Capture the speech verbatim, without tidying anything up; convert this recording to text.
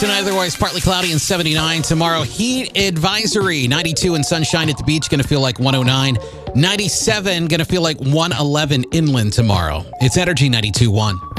Tonight, otherwise partly cloudy and seventy-nine. Tomorrow, heat advisory. ninety-two and sunshine at the beach. Going to feel like one oh nine. ninety-seven, going to feel like one eleven inland tomorrow. It's Energy ninety-two point one.